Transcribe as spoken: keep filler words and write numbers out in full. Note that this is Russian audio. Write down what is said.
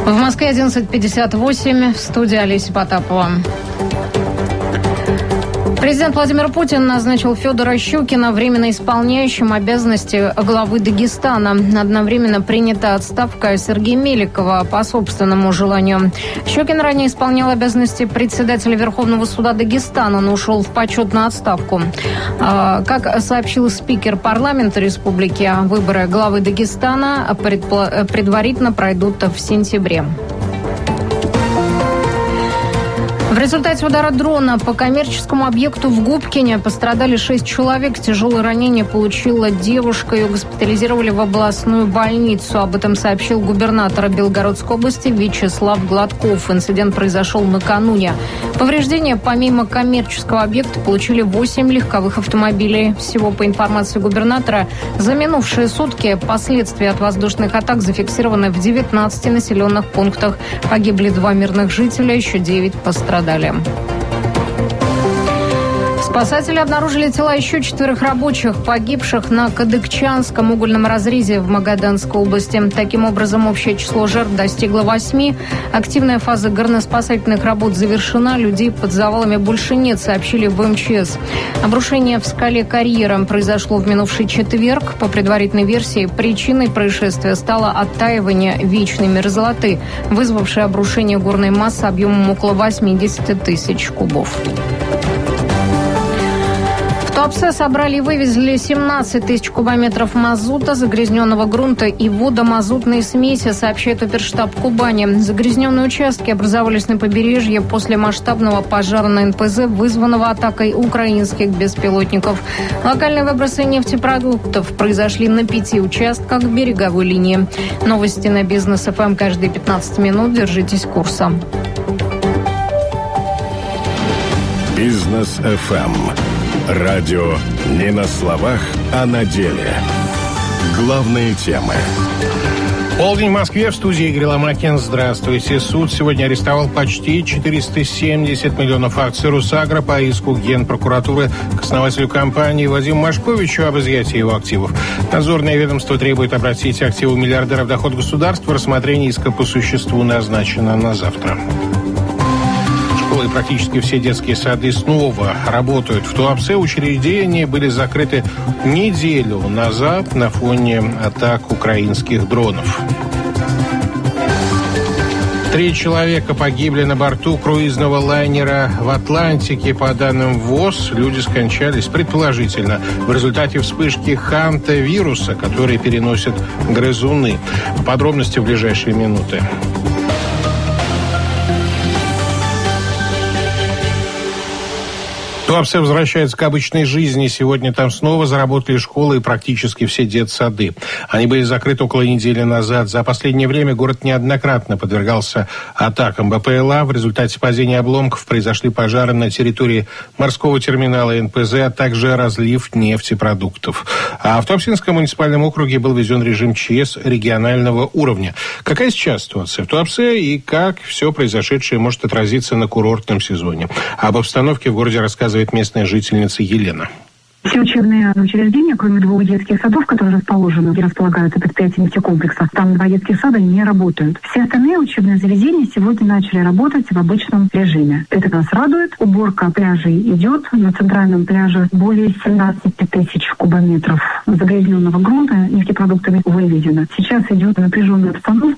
В Москве одиннадцать пятьдесят восемь. В студии Олеся Потапова. Президент Владимир Путин назначил Федора Щукина временно исполняющим обязанности главы Дагестана. Одновременно принята отставка Сергея Меликова по собственному желанию. Щукин ранее исполнял обязанности председателя Верховного суда Дагестана, но ушел в почетную отставку. Как сообщил спикер парламента республики, выборы главы Дагестана предварительно пройдут в сентябре. В результате удара дрона по коммерческому объекту в Губкине пострадали шесть человек. Тяжелые ранения получила девушка. Ее госпитализировали в областную больницу. Об этом сообщил губернатор Белгородской области Вячеслав Гладков. Инцидент произошел накануне. Повреждения помимо коммерческого объекта получили восемь легковых автомобилей. Всего, по информации губернатора, за минувшие сутки последствия от воздушных атак зафиксированы в девятнадцати населенных пунктах. Погибли два мирных жителя, еще девять пострадали. Спасатели обнаружили тела еще четверых рабочих, погибших на Кадыкчанском угольном разрезе в Магаданской области. Таким образом, общее число жертв достигло восьми. Активная фаза горноспасательных работ завершена. Людей под завалами больше нет, сообщили в эм че эс. Обрушение в скале карьера произошло в минувший четверг. По предварительной версии, причиной происшествия стало оттаивание вечной мерзлоты, вызвавшее обрушение горной массы объемом около восьмидесяти тысяч кубов. В Туапсе собрали и вывезли семнадцать тысяч кубометров мазута, загрязненного грунта и водомазутной смеси, сообщает оперштаб Кубани. Загрязненные участки образовались на побережье после масштабного пожара на эн пэ зэ, вызванного атакой украинских беспилотников. Локальные выбросы нефтепродуктов произошли на пяти участках береговой линии. Новости на Бизнес эф эм каждые пятнадцать минут. Держитесь курса. Бизнес эф эм. Радио не на словах, а на деле. Главные темы. Полдень в Москве, в студии Игорь Ломакин. Здравствуйте. Суд сегодня арестовал почти четыреста семьдесят миллионов акций «Русагро» по иску Генпрокуратуры к основателю компании Вадиму Машковичу об изъятии его активов. Надзорное ведомство требует обратить активы миллиардера в доход государства. Рассмотрение иска по существу назначено на завтра. И практически все детские сады снова работают. В Туапсе учреждения были закрыты неделю назад на фоне атак украинских дронов. Три человека погибли на борту круизного лайнера в Атлантике. По данным ВОЗ, люди скончались, предположительно, в результате вспышки хантавируса, который переносят грызуны. Подробности в ближайшие минуты. Туапсе возвращается к обычной жизни. Сегодня там снова заработали школы и практически все детсады. Они были закрыты около недели назад. За последнее время город неоднократно подвергался атакам бэ пэ эл а. В результате падения обломков произошли пожары на территории морского терминала эн пэ зэ, а также разлив нефтепродуктов. А в Туапсинском муниципальном округе был введен режим ЧС регионального уровня. Какая сейчас ситуация в Туапсе и как все произошедшее может отразиться на курортном сезоне? Об обстановке в городе рассказывает местная жительница Елена. Все учебные учреждения, кроме двух детских садов, которые расположены, где располагаются предприятия нефтекомплекса, там два детских сада не работают. Все остальные учебные заведения сегодня начали работать в обычном режиме. Это нас радует. Уборка пляжей идет. На центральном пляже более семнадцати тысяч кубометров загрязненного грунта нефтепродуктами выведено. Сейчас идет напряженная обстановка.